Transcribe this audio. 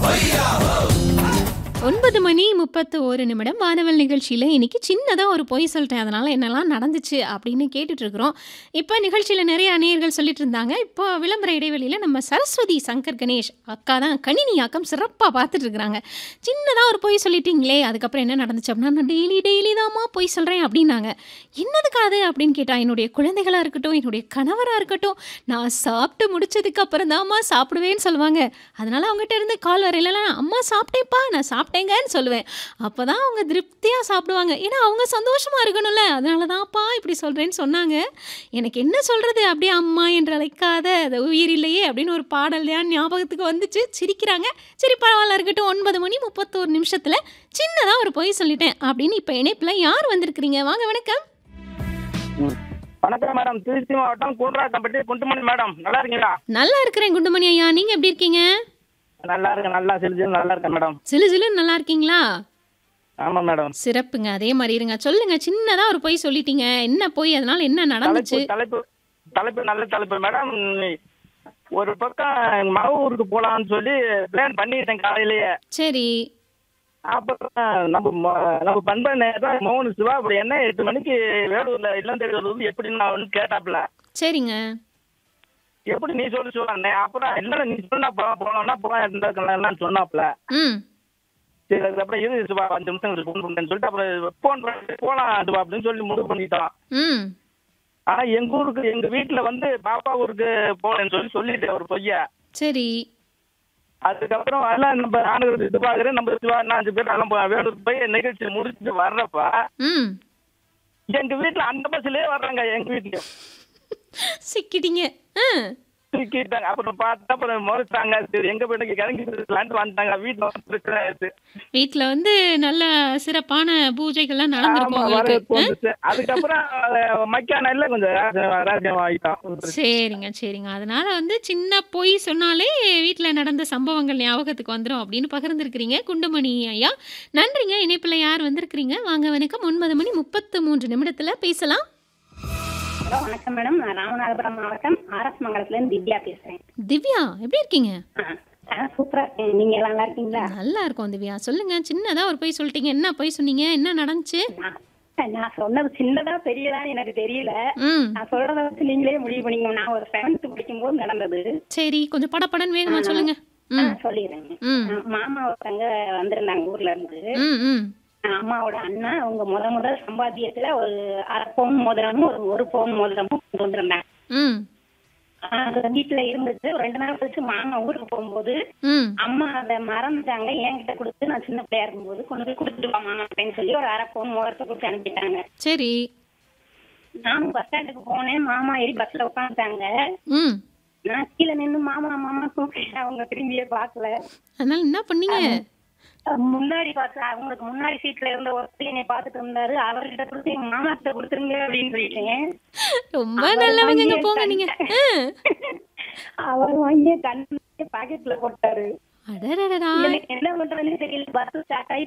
9 மணி 31 நிமிடம் வானவல் நிகழ்ச்சியில இன்னைக்கு சின்னதா ஒரு பொய் சொல்லிட்டேன். அதனால என்னலாம் நடந்துச்சு அப்படின்னு கேட்டுட்டு இருக்கிறோம். இப்ப நிகழ்ச்சியில நிறைய நேயர்கள் சொல்லிட்டு இருந்தாங்க. இப்போ விளம்பர இடைவெளியில நம்ம சரஸ்வதி சங்கர் கணேஷ் அக்கா தான் கணினியாக்கம் சிறப்பா பார்த்துட்டு இருக்கிறாங்க. சின்னதா ஒரு பொய் சொல்லிட்டீங்களே, அதுக்கப்புறம் என்ன நடந்துச்சு அப்படின்னா, நான் டெய்லி தாம்மா பொய் சொல்றேன் அப்படின்னாங்க. என்னதுக்கு அது அப்படின்னு கேட்டா, என்னுடைய குழந்தைகளா இருக்கட்டும், என்னுடைய கணவரா இருக்கட்டும், நான் சாப்பிட்டு முடிச்சதுக்கு அப்புறம் தாம்மா சாப்பிடுவேன்னு சொல்லுவாங்க. அதனால அவங்ககிட்ட இருந்து கால் வரையிலலாம் அம்மா சாப்பிட்டேன்ப்பா நான் சாப்பிட்டேங்கன்னு சொல்லுவேன். அப்பதான் அவங்க திருப்தியா சாப்பிடுவாங்க. ஏன்னா அவங்க சந்தோஷமா இருக்கணும்ல. அதனால தான்ப்பா இப்படி சொல்றேன்னு சொன்னாங்க. எனக்கு என்ன சொல்றது, அப்படியே அம்மா என்று அழைக்காத அது உயிர் இல்லையே அப்படின்னு ஒரு பாடல் தான் ஞாபகத்துக்கு வந்துச்சு. சிரிக்கிறாங்க. சரி பரவாயில்ல இருக்கட்டும். 9 மணி 31 நிமிஷத்துல சின்னதா ஒரு பொய் சொல்லிட்டேன் அப்படின்னு இப்ப இணைப்புல யார் வந்திருக்கிறீங்க? வாங்க வணக்கம். ம். வணக்கம் மேடம். திருச்சி மாவட்டம் கூன்றாக்கம்பட்டி குண்டுமணி மேடம். நல்லா இருக்கீங்களா? நல்லா இருக்கிறேன் குண்டுமணி ஐயா. நீங்க எப்படி இருக்கீங்க? நல்லா இருக்கேன். நல்லா சிரிச்சு நல்லா இருக்கேன் மேடம். சிலு சிலுன்னு நல்லா இருக்கீங்களா? ஆமா மேடம். சிறப்புங்க. அதே மாதிரி இருங்க. சொல்லுங்க. சின்னதா ஒரு பொய் சொல்லிட்டீங்க. என்ன பொய்? அதனால என்ன தலைப்பு நடந்துச்சு? தலைப்பு தலைப்பு நல்ல தலைப்பு மேடம். ஒரு பக்கம் எங்க மக ஊருக்கு போலாம்னு சொல்லி பிளான் பண்ணிட்டேன் காலையிலேயே. சரி. அப்புறம் நம்ம பண்பன் நேரம் மோகன் சிவா அப்படி என்ன 8 மணிக்கு வேலூர்ல இல்லம் தேடி வருவது எப்படின்னு நான் வந்து கேட்டாப்புல. சரிங்க. எப்படி நீ சொல்லி சொன்னே. அப்புறம் இல்ல நீ சொன்னா போனோம்னா போலாம் இருந்தான்னு சொன்னாப்புல. ம். சரி அதுக்கப்புறம் இரு சிவா 5 நிமிஷம் ஃபோன் பண்ணுறேன்னு சொல்லிட்டு அப்புறம் ஃபோன் பண்ணி போலாம் சிவா அப்படின்னு சொல்லி முடிவு பண்ணிட்டோம். ம். ஆனா எங்க ஊருக்கு எங்க வீட்டுல வந்து பாப்பா ஊருக்கு போறேன்னு சொல்லிட்டேன் ஒரு பொய்ய. சரி. அதுக்கப்புறம் எல்லாம் நம்ம ஆணுகளுக்கு இது பாக்குறேன் நம்ம சிவா 5 பேர் எல்லாம் வேலூர் போய் நிகழ்ச்சி முடிச்சுட்டு வர்றப்ப ம். எங்க வீட்டுல அந்த பஸ்லயே வர்றாங்க. எங்க வீட்லயும் சிக்கிட்டீங்க. தூக்கிட்டாங்க. அப்புறம் பார்த்தா அப்புறம் முறைச்சாங்க. சரி எங்க போயிட்டு கிளம்பிட்டு வந்துட்டாங்க. வீட்டுல பிரச்சனை ஆயிடுச்சு. வீட்ல வந்து நல்ல சிறப்பான பூஜைகள்லாம் ஆமா நடந்திருக்கும் வர உங்களுக்கு. தோணுச்சு. அதுக்கப்புறம் மக்கான இல்ல கொஞ்சம் ராஜ்யம் ஆகிட்டோம். சரிங்க, சரிங்க. அதனால வந்து சின்ன பொய் சொன்னாலே வீட்ல நடந்த சம்பவங்கள் ஞாபகத்துக்கு வந்துரும் அப்படின்னு பகிர்ந்திருக்கிறீங்க குண்டுமணி ஐயா. நன்றிங்க. இணைப்புல யார் வந்திருக்கிறீங்க? வாங்க வணக்கம். 9 மணி 33 நிமிடத்துல பேசலாம். ஹலோ வணக்கம் மேடம். நான் ராமநாதபுரம் மாவட்டம் ஆர்எஸ் மங்கலத்துலேருந்து திவ்யா பேசுகிறேன். திவ்யா எப்படி இருக்கீங்க? சூப்பராக இருக்கேன். நீங்கள் எல்லாம் நல்லா இருக்கீங்களா? நல்லா இருக்கோம் திவ்யா. சொல்லுங்க. சின்னதா ஒரு பொய் சொல்லிட்டீங்க. என்ன பொய் சொன்னீங்க? என்ன நடந்துச்சு? நான் சொன்னது சின்னதா பெரியதான்னு எனக்கு தெரியல. ம். நான் சொல்றத வச்சு நீங்களே முடிவு பண்ணிக்கோங்க. நான் ஒரு 7th படிக்கும்போது நடந்தது. சரி. கொஞ்சம் படபடன்னு வேகமா சொல்லுங்க. ம். சொல்லிடுறேங்க. ம். மாமா ஒருத்தங்க வந்திருந்தாங்க ஊர்ல இருந்து. ம். ம். அம்மாவோட அண்ணா அவங்க முதல் சம்பாத்தியத்துல ஒரு 1/2 பவுன் மோதிரமும் ஒரு பவுன் மோதிரமும் கொண்டு வந்திருந்தாங்க. ம். அது வீட்டுல இருந்துச்சு. 2 நாள் கழிச்சு மாமா ஊருக்கு போகும்போது ம். அம்மா அதை மறந்துட்டாங்க. என்கிட்ட கொடுத்து நான் சின்ன பிள்ளையா இருக்கும்போது கொண்டு போய் கொடுத்துட்டு வா மாமா அப்படின்னு சொல்லி ஒரு 1/2 பவுன் மோதிரத்தை கொடுத்து அனுப்பிட்டாங்க. சரி. நானும் பஸ் ஸ்டாண்டுக்கு போனேன். மாமா ஏறி பஸ்ல உட்காந்துட்டாங்க. ம். நான் கீழே நின்று மாமா மாமா கூப்பிட்டேன். அவங்க திரும்பியே பார்க்கல. அதனால என்ன பண்ணீங்க? முன்னாடி பார்த்து அவங்களுக்கு முன்னாடி சீட்ல இருந்த ஒருத்தர் என்னை பார்த்துட்டு இருந்தாரு. அவர்கிட்ட கொடுத்து எங்க மாமா கிட்ட கொடுத்துருங்க அப்படின்னு சொல்லிட்டேன். ரொம்ப அவர் நல்லவங்க வாங்கிய போங்க நீங்க. அவர் வாங்கிய கண்ணு பாக்கெட்ல போட்டாரு. அடடடடா. எனக்கு என்ன பண்றதுன்னு தெரியல. பஸ் ஸ்டார்ட் ஆகி